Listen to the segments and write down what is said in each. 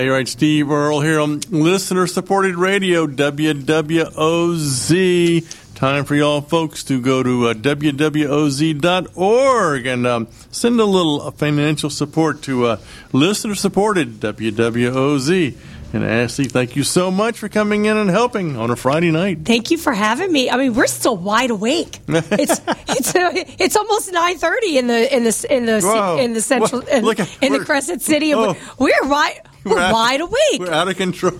Hey, right, Steve Earle here on listener-supported radio, WWOZ. Time for y'all folks to go to WWOZ.org and send a little financial support to listener-supported WWOZ. And Ashley, thank you so much for coming in and helping on a Friday night. Thank you for having me. I mean, we're still wide awake. It's almost 9:30 in the central in the Crescent City. We're wide awake. We're out of control.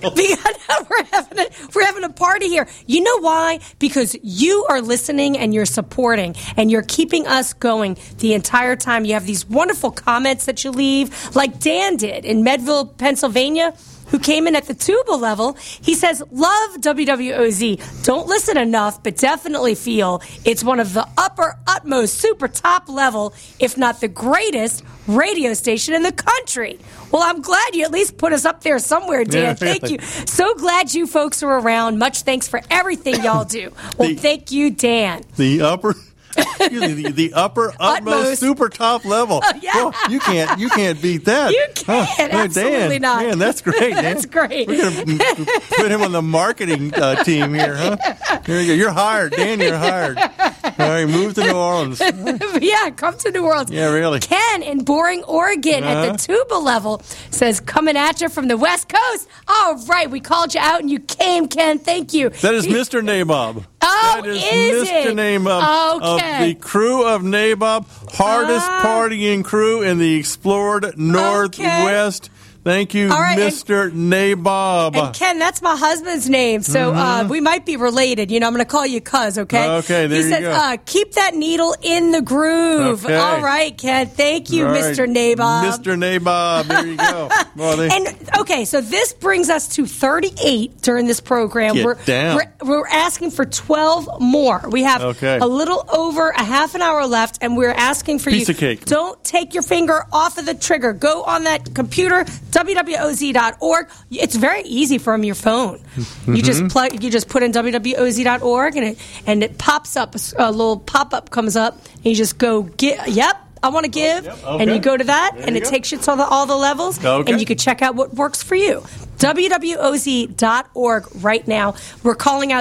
We're having a party here. You know why? Because you are listening and you're supporting and you're keeping us going the entire time. You have these wonderful comments that you leave, like Dan did in Medville, Pennsylvania, who came in at the tuba level. He says, love WWOZ. Don't listen enough, but definitely feel it's one of the utmost, super top level, if not the greatest, radio station in the country. Well, I'm glad you at least put us up there somewhere, Dan. Yeah, thank you. So glad you folks are around. Much thanks for everything y'all do. Well, thank you, Dan. The upper utmost super top level. Yeah. Well, you can't beat that. You can't. Absolutely Dan, not. Man, that's great. Dan. That's great. We're going to put him on the marketing team here, huh? There you go. You're hired, Dan. You're hired. All right, move to New Orleans. Yeah, come to New Orleans. Yeah, really. Ken in Boring, Oregon, at the tuba level says, coming at you from the West Coast. All right, we called you out and you came, Ken. Thank you. That is Mr. Nabob. Oh, that is Mr. Nabob Okay. of the crew of Nabob, hardest partying crew in the explored Northwest. Thank you, right, Mr. Nabob. And Ken, that's my husband's name, so we might be related. You know, I'm going to call you Cuz, okay? Okay, there he you says, go. Keep that needle in the groove. Okay. All right, Ken. Thank you, All right. Mr. Nabob. Mr. Nabob, there you go. Well, Okay, so this brings us to 38 during this program. We're asking for 12 more. We have a little over a half an hour left, and we're asking for Piece of cake. Don't take your finger off of the trigger. Go on that computer, WWOZ.org. It's very easy from your phone. You just put in WWOZ.org, and it pops up. A little pop-up comes up, and you just go, I want to give, and you go to that, and it takes you to all the levels, and you can check out what works for you. WWOZ.org right now. We're calling out